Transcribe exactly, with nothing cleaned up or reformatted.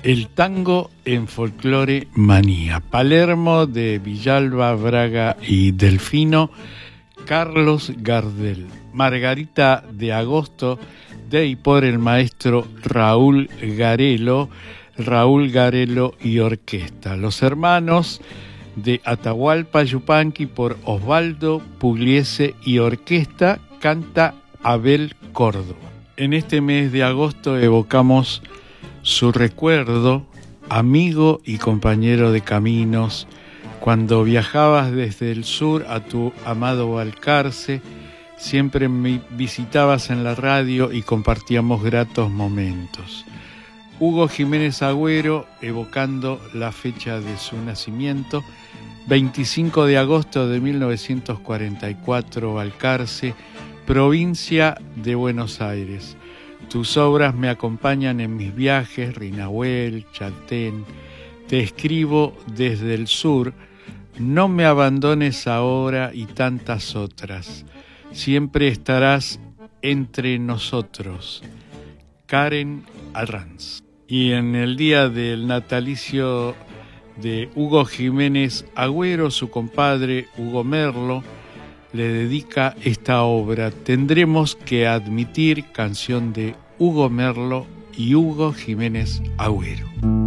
El tango en Folclore Manía. Palermo de Villalba, Braga y Delfino, Carlos Gardel. Margarita de Agosto, de y por el maestro Raúl Garelo, Raúl Garelo y Orquesta. Los hermanos de Atahualpa Yupanqui por Osvaldo Pugliese y Orquesta, canta Abel Córdoba. En este mes de agosto evocamos su recuerdo, amigo y compañero de caminos, cuando viajabas desde el sur a tu amado Balcarce, siempre me visitabas en la radio y compartíamos gratos momentos. Hugo Jiménez Agüero, evocando la fecha de su nacimiento, veinticinco de agosto de mil novecientos cuarenta y cuatro, Balcarce, provincia de Buenos Aires. Tus obras me acompañan en mis viajes, Rinahuel, Chaltén. Te escribo desde el sur, no me abandones ahora y tantas otras. Siempre estarás entre nosotros. Karen Arranz. Y en el día del natalicio de Hugo Jiménez Agüero, su compadre Hugo Merlo le dedica esta obra. Tendremos que admitir, canción de Hugo Merlo y Hugo Jiménez Agüero.